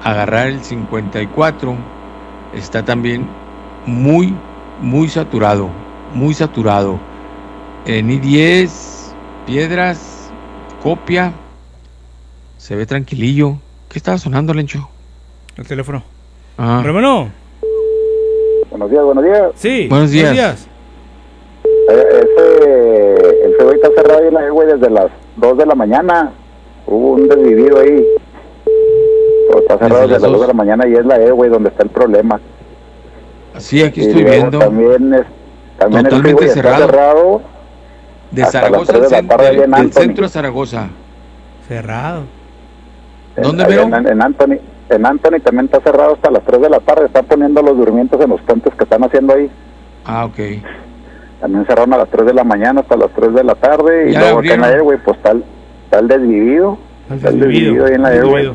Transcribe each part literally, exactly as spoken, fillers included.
agarrar el cincuenta y cuatro, está también muy, muy saturado, muy saturado. En I diez, Piedras, Copia, se ve tranquilillo. ¿Qué estaba sonando, Lencho? El teléfono. Ah. Hermano. Buenos días, buenos días. Sí, buenos días. Buenos días. Eh, ese, el freeway está cerrado ahí en la Airway desde las dos de la mañana. Hubo un desvivido ahí. Pero está cerrado desde, desde las dos de la mañana y es la Airway donde está el problema. Sí, aquí y estoy viendo. También, es, también totalmente el cerrado. Está cerrado de Zaragoza al centro, del, del centro a Zaragoza. Cerrado. ¿Dónde, veo? En, en Anthony. En Anthony también está cerrado hasta las tres de la tarde. Están poniendo los durmientes en los puentes que están haciendo ahí. Ah, ok. También cerraron a las tres de la mañana hasta las tres de la tarde. Y ya luego abrieron. acá en la Airway, pues está el, está el desvivido. El está el desvivido, desvivido ahí en la Airway.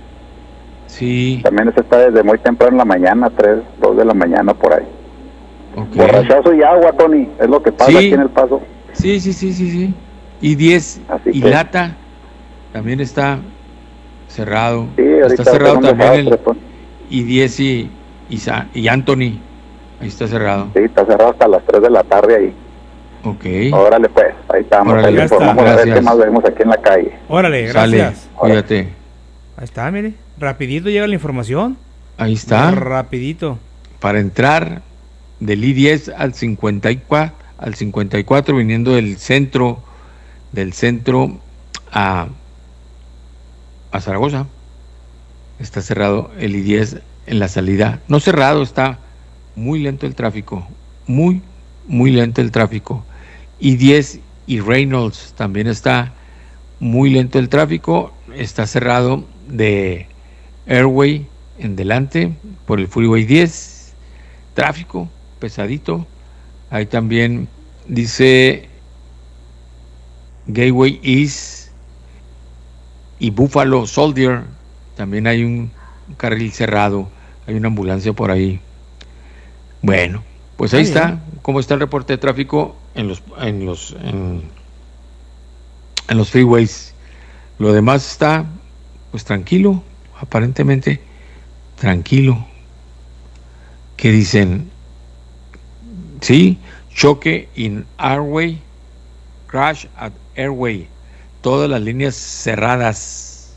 Sí. También ese está desde muy temprano en la mañana, tres, dos de la mañana por ahí. Okay. Borrachazo y agua, Tony. Es lo que pasa sí. aquí en El Paso. Sí, sí, sí, sí, sí. Y diez y que... Lata también está cerrado. Sí, está cerrado también el desastre, y diez y, y, y Anthony. Ahí está cerrado. Sí, está cerrado hasta las tres de la tarde ahí. Ok. Órale pues, ahí estamos. Órale, ahí le informamos a ver qué más vemos aquí en la calle. Órale, gracias. Sale, cuídate. Ahí está, mire. Rapidito llega la información. Ahí está. Rapidito. Para entrar del I diez al cincuenta y cuatro, al cincuenta y cuatro viniendo del centro, del centro a, a Zaragoza. Está cerrado el I diez en la salida. No cerrado, está muy lento el tráfico. Muy, muy lento el tráfico. I diez y Reynolds también está muy lento el tráfico. Está cerrado de Airway en delante por el Freeway diez. Tráfico pesadito. Ahí también dice Gateway East y Buffalo Soldier. También hay un carril cerrado. Hay una ambulancia por ahí. Bueno, pues ahí está. ¿Cómo está el reporte de tráfico en los en los en, en los freeways? Lo demás está pues tranquilo, aparentemente tranquilo. ¿Qué dicen? Sí, choque in Airway, crash at Airway. Todas las líneas cerradas.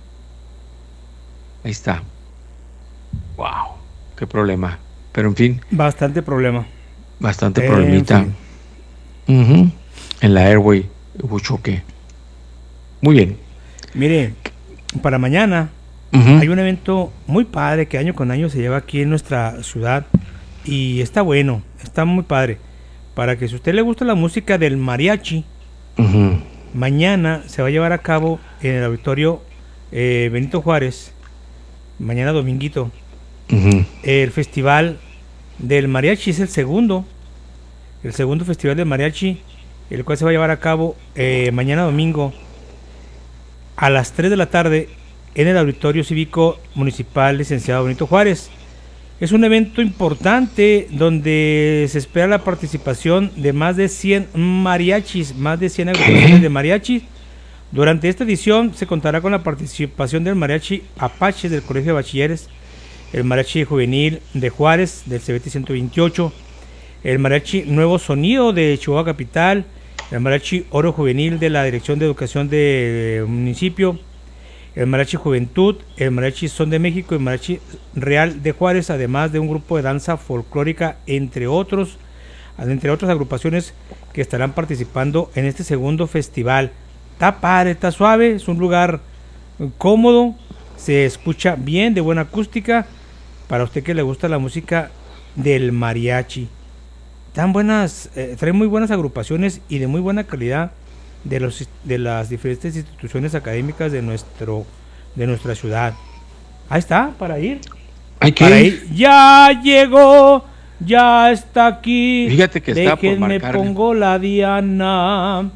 Ahí está. Wow, qué problema. Pero en fin. Bastante problema. Bastante eh, problemita. Uh-huh. En la Airway hubo choque. Muy bien. Mire, para mañana uh-huh. hay un evento muy padre que año con año se lleva aquí en nuestra ciudad y está bueno, está muy padre. Para que si a usted le gusta la música del mariachi, uh-huh. mañana se va a llevar a cabo en el auditorio eh, Benito Juárez, mañana dominguito, uh-huh. el festival del mariachi. Es el segundo, el segundo festival del mariachi, el cual se va a llevar a cabo eh, mañana domingo a las tres de la tarde en el Auditorio Cívico Municipal Licenciado Benito Juárez. Es un evento importante donde se espera la participación de más de cien mariachis, más de cien agrupaciones de mariachis. Durante esta edición se contará con la participación del mariachi Apache del Colegio de Bachilleres, el mariachi juvenil de Juárez del C B T ciento veintiocho, el mariachi Nuevo Sonido de Chihuahua Capital, el mariachi Oro Juvenil de la Dirección de Educación del municipio, el mariachi Juventud, el mariachi Son de México, el mariachi Real de Juárez, además de un grupo de danza folclórica, entre otros, entre otras agrupaciones que estarán participando en este segundo festival. Está padre, está suave, es un lugar cómodo, se escucha bien, de buena acústica, para usted que le gusta la música del mariachi. Tan buenas, eh, trae muy buenas agrupaciones y de muy buena calidad de los de las diferentes instituciones académicas de nuestro de nuestra ciudad. Ahí está, para ir. Hay que para ir. ir. Ya llegó, ya está aquí. Fíjate que está por Déjenme marcarle. pongo la diana.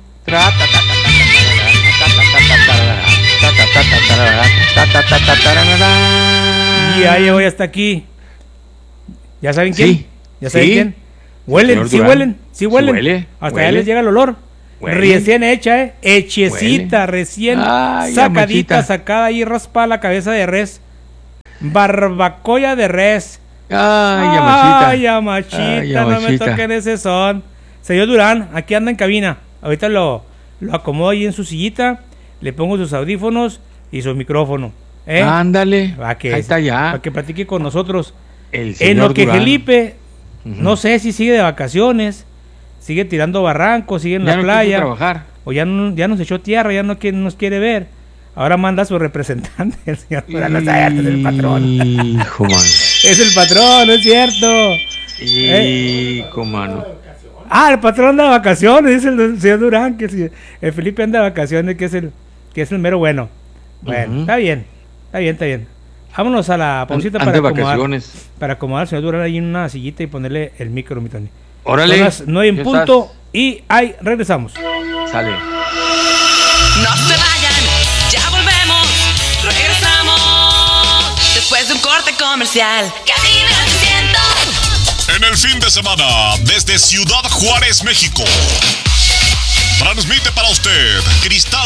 Ya llegó, ya está aquí. ¿Ya saben quién? Sí. ¿Ya saben sí. quién? Huelen, sí huelen, sí huelen. Sí huele, Hasta huele. allá les llega el olor. Huele. Recién hecha, eh. Hechecita, Huele. recién Ay, sacadita, amachita. sacada y raspada la cabeza de res. barbacoa de res. Ay, amachita. Ay, amachita, Ay, no me amachita. toquen ese son. Señor Durán, aquí anda en cabina. Ahorita lo, lo acomodo ahí en su sillita, le pongo sus audífonos y su micrófono. ¿eh? Ándale, Pa que, ahí está ya. Para que platique con nosotros. El En lo que Durán. Felipe, Uh-huh. no sé si sigue de vacaciones, sigue tirando barrancos, sigue en ya la no playa. quiso trabajar. O ya, no, ya nos echó tierra, ya no quiere, nos quiere ver. Ahora manda a su representante, el señor Durán. No sabe, es el patrón. Hijo, mano. Es el patrón, no es cierto. Hijo, mano. Ah, el patrón anda de vacaciones, dice el señor Durán, que si- el Felipe anda de vacaciones, que es el, que es el mero bueno. Bueno, Ujú. está bien, está bien, está bien. Vámonos a la pausita Anda para de acomodar, vacaciones. para acomodar al señor Durán ahí en una sillita y ponerle el micro, mi Tony. Órale. Son las nueve en ¿Ya punto estás? y ahí regresamos. Sale. No se vayan, ya volvemos, regresamos después de un corte comercial. Cabina ciento. En el fin de semana, desde Ciudad Juárez, México, transmite para usted Cristal